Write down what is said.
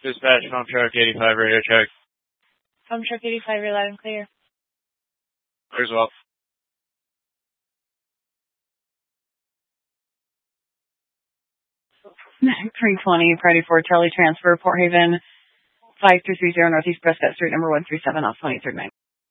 Dispatch, Home Truck 85, radio check. Home Truck 85, you're loud and clear. Clear as well. 320, priority 4, Charlie transfer, Port Haven, 5330 Northeast Prescott Street, number 137 off 23rd Night.